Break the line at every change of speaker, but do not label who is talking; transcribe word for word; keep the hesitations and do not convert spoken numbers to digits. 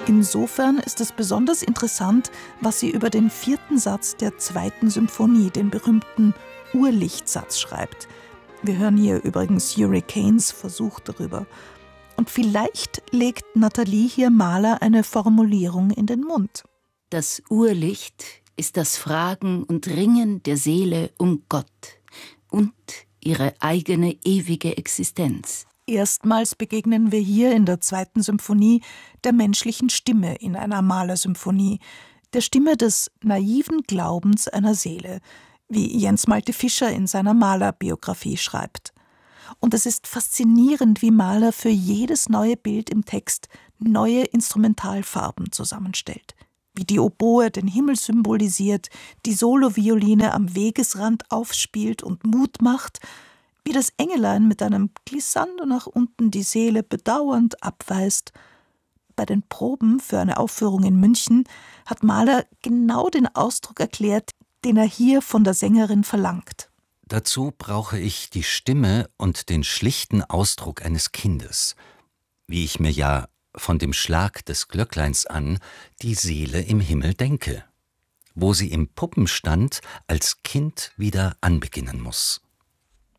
Insofern ist es besonders interessant, was sie über den vierten Satz der zweiten Symphonie, den berühmten Urlichtsatz, schreibt. Wir hören hier übrigens Hurricanes Versuch darüber. Und vielleicht legt Nathalie hier Mahler eine Formulierung in den Mund.
Das Urlicht ist das Fragen und Ringen der Seele um Gott und ihre eigene ewige Existenz.
Erstmals begegnen wir hier in der zweiten Symphonie der menschlichen Stimme in einer Mahler-Symphonie, der Stimme des naiven Glaubens einer Seele, wie Jens Malte Fischer in seiner Mahler-Biografie schreibt. Und es ist faszinierend, wie Mahler für jedes neue Bild im Text neue Instrumentalfarben zusammenstellt. Wie die Oboe den Himmel symbolisiert, die Solovioline am Wegesrand aufspielt und Mut macht, wie das Engelein mit einem Glissando nach unten die Seele bedauernd abweist. Bei den Proben für eine Aufführung in München hat Mahler genau den Ausdruck erklärt, den er hier von der Sängerin verlangt.
Dazu brauche ich die Stimme und den schlichten Ausdruck eines Kindes, wie ich mir ja von dem Schlag des Glöckleins an die Seele im Himmel denke, wo sie im Puppenstand als Kind wieder anbeginnen muss.